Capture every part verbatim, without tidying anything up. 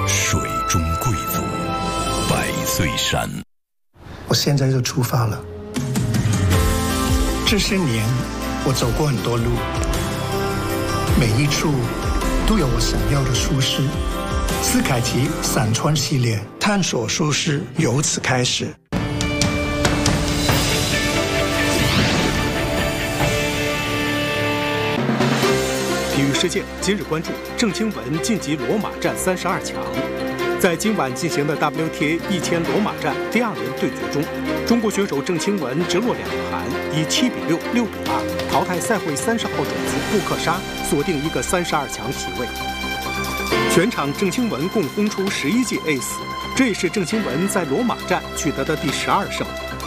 水中贵族，百岁山。 我现在就出发了。这些年，我走过很多路，每一处都有我想要的舒适。斯凯奇伞穿系列，探索舒适由此开始。 体育世界今日关注郑钦文晋级罗马站三十二强。在今晚进行的 W T A 一千罗马站第二轮对决中，中国选手郑钦文直落两盘，以七比六、六比二淘汰赛会三十号种子布克沙，锁定一个三十二强席位。全场郑钦文共轰出十一记 ace， 这也是郑钦文在罗马站取得的第十二胜。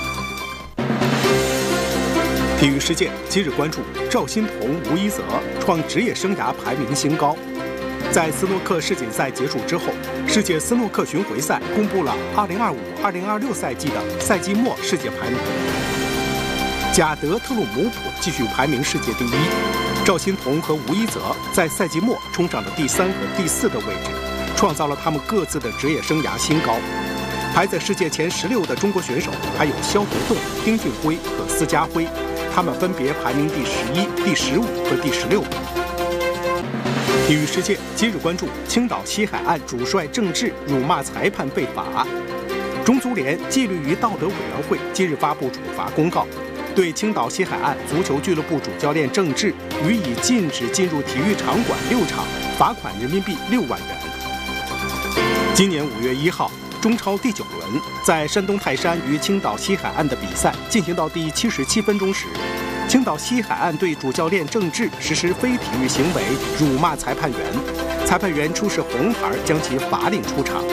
体育世界今日关注赵心童、吴一泽创职业生涯排名新高。在斯诺克世锦赛结束之后，世界斯诺克巡回赛公布了二零二五、二零二六赛季的赛季末世界排名。贾德特鲁姆普继续排名世界第一，赵心童和吴一泽在赛季末冲上了第三和第四的位置，创造了他们各自的职业生涯新高。排在世界前十六的中国选手还有肖国栋、丁俊晖和司家辉，他们分别排名第十一、第十五和第十六名。体育世界今日关注青岛西海岸主帅郑智辱骂裁判被罚。中足联纪律与道德委员会今日发布处罚公告，对青岛西海岸足球俱乐部主教练郑智予以禁止进入体育场馆六场，罚款人民币六万元。今年五月一号，中超第九轮在山东泰山与青岛西海岸的比赛进行到第七十七分钟时，青岛西海岸队主教练郑智实施非体育行为，辱骂裁判员，裁判员出示红牌将其罚令出场。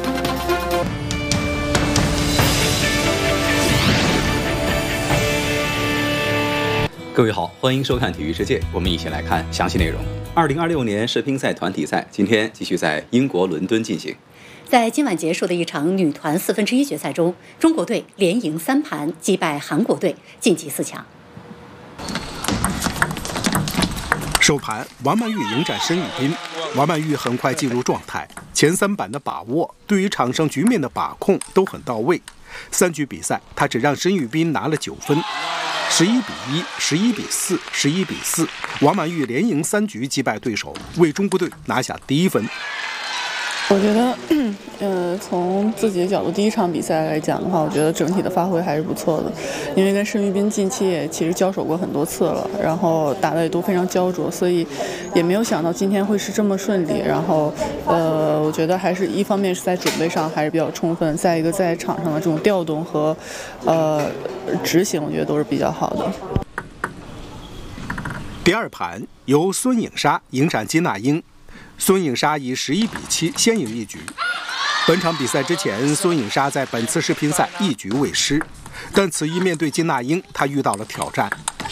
各位好，欢迎收看体育世界，我们一起来看详细内容。二零二六年世乒赛团体赛今天继续在英国伦敦进行。 在今晚结束的一场女团四分之一决赛中，中国队连赢三盘，击败韩国队，晋级四强。 首盘，王曼玉迎战申玉斌，王曼玉很快进入状态，前三板的把握，对于场上局面的把控都很到位。三局比赛，她只让申玉斌拿了九分。十一比一、十一比四、十一比四，王曼玉连赢三局击败对手，为中国队拿下第一分。 我觉得，呃，从自己的角度，第一场比赛来讲的话，我觉得整体的发挥还是不错的，因为跟申玉斌近期也其实交手过很多次了，然后打得也都非常焦灼，所以也没有想到今天会是这么顺利。然后，呃，我觉得还是一方面是在准备上还是比较充分，再一个在场上的这种调动和呃执行，我觉得都是比较好的。 第二盘由孙颖莎迎战金娜英。孙颖莎以十一比七先赢一局。本场比赛之前，孙颖莎在本次世乒赛一局未失，但此役面对金娜英，她遇到了挑战。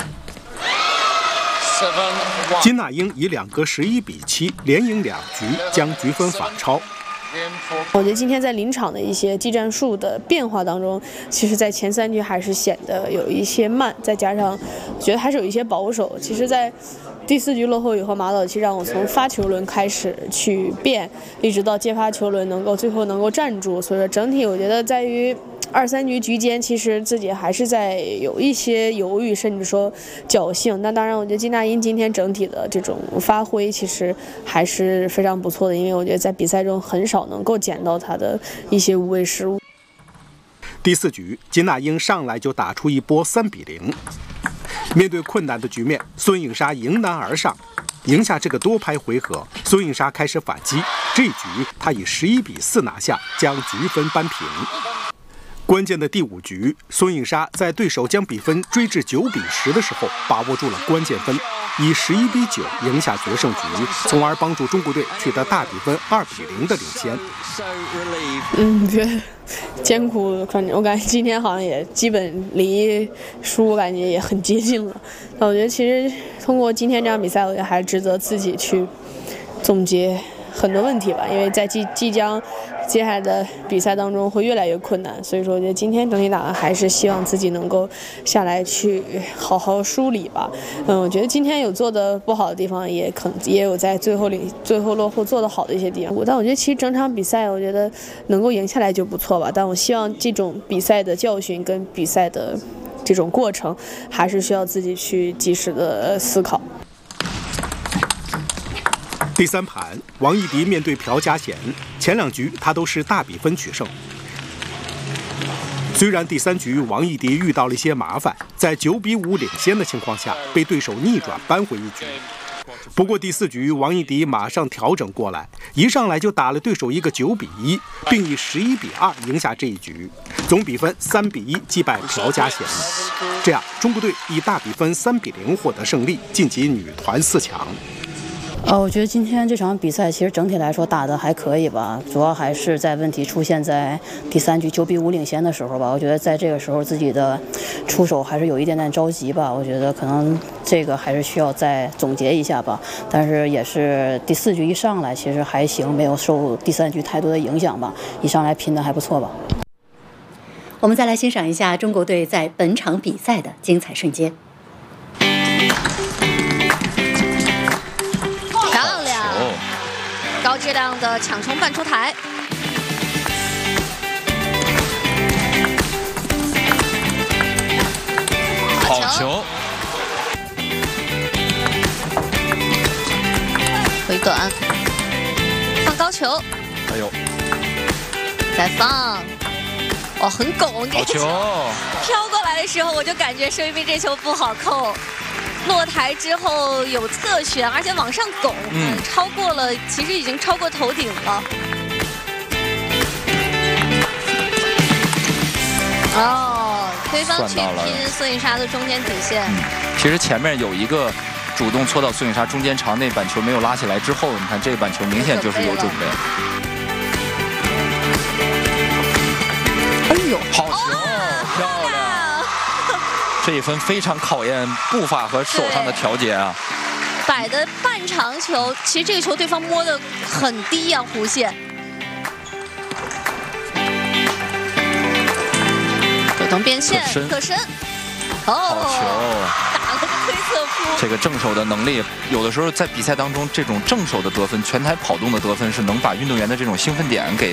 金娜英以两个十一比七连赢两局，将局分反超。 我觉得今天在临场的一些技战术的变化当中，其实在前三局还是显得有一些慢，再加上我觉得还是有一些保守。其实在第四局落后以后，马岛其实让我从发球轮开始去变，一直到接发球轮能够最后能够站住。所以说整体我觉得在于二三局局间，其实自己还是在有一些犹豫，甚至说侥幸。那当然，我觉得金娜英今天整体的这种发挥其实还是非常不错的，因为我觉得在比赛中很少能够捡到她的一些无谓失误。 第四局，金娜英上来就打出一波三比零。面对困难的局面，孙颖莎迎难而上，赢下这个多拍回合。孙颖莎开始反击，这一局她以十一比四拿下，将局分扳平。关键的第五局，孙颖莎在对手将比分追至九比十的时候，把握住了关键分，以十一比九赢下决胜局，从而帮助中国队取得大比分二比零的领先。 嗯，觉得艰苦，反正我感觉今天好像也基本离输，我感觉也很接近了。那我觉得其实通过今天这场比赛，我觉得还值得自己去总结很多问题吧，因为在即即将接下来的比赛当中会越来越困难。所以说，我觉得今天整体打完还是希望自己能够下来去好好梳理吧。嗯，我觉得今天有做的不好的地方，也可也有在最后领最后落后做的好的一些地方。但我觉得其实整场比赛，我觉得能够赢下来就不错吧。但我希望这种比赛的教训跟比赛的这种过程，还是需要自己去及时的思考。 第三盘，王艺迪面对朴嘉贤，前两局他都是大比分取胜。虽然第三局王艺迪遇到了一些麻烦，在九比五领先的情况下，被对手逆转扳回一局。不过第四局王艺迪马上调整过来，一上来就打了对手一个九比一，并以十一比二赢下这一局，总比分三比一击败朴嘉贤。这样，中国队以大比分三比零获得胜利，晋级女团四强。 呃，我觉得今天这场比赛其实整体来说打得还可以吧，主要还是在问题出现在第三局九比五领先的时候吧。我觉得在这个时候自己的出手还是有一点点着急吧，我觉得可能这个还是需要再总结一下吧。但是也是第四局一上来其实还行，没有受第三局太多的影响吧，一上来拼得还不错吧。 我们再来欣赏一下中国队在本场比赛的精彩瞬间。 高质量的抢冲半出台， 好球， 回短，放高球， 哎呦， 再放，哦，很拱， 好球， 飘过来的时候我就感觉申玉彬这球不好扣。落台之后有侧旋，而且往上拱，嗯，超过了，其实已经超过头顶了。哦，对方去拼孙颖莎的中间底线。 嗯，其实前面有一个主动搓到孙颖莎中间长，那板球没有拉起来之后，你看这板球明显就是有准备。 哎呦， 好球，哦，漂亮！这一分非常考验步伐和手上的调节啊！ 摆的半长球，其实这个球对方摸的很低呀，弧线。主动变线，侧身，哦， 好球！ 打了个推侧扑。 这个正手的能力，有的时候在比赛当中，这种正手的得分，全台跑动的得分，是能把运动员的这种兴奋点给